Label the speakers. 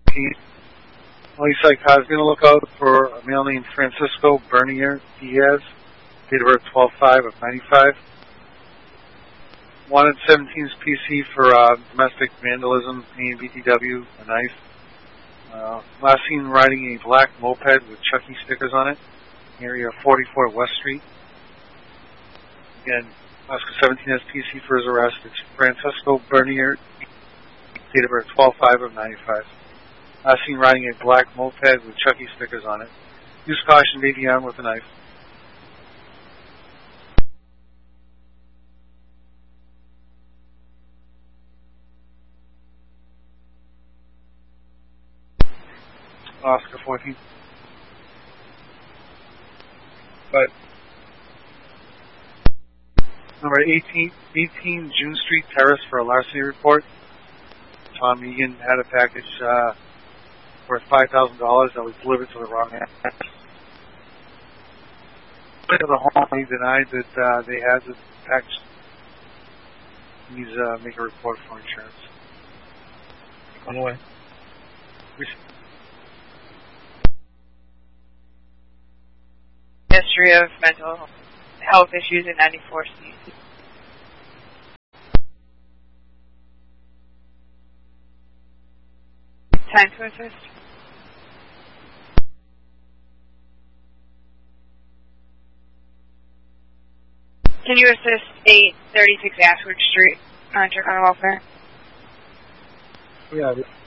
Speaker 1: Lisa Cosby to look out for a male named Francisco Bernier Diaz, date of birth 12/5 of 95. Wanted 17's PC for domestic vandalism, AMBTW, a knife. Last seen riding a black moped with Chucky stickers on it, area 44 West Street. Again, Oscar 17 has PC for his arrest. It's Francisco Bernier, date of birth 12/5 of 95. Last seen riding a black moped with Chucky stickers on it. Use caution, baby armed with a knife. Oscar 14. But number 18 June Street Terrace for a larceny report. Tom Egan had a package worth $5,000 that was delivered to the wrong address. The home, he denied that they had the package. He's make a report for insurance.
Speaker 2: On the way.
Speaker 3: History of mental health issues in 94C. Time to assist. Can you assist 836 Ashwood Street on Chicago Welfare?
Speaker 1: Yeah.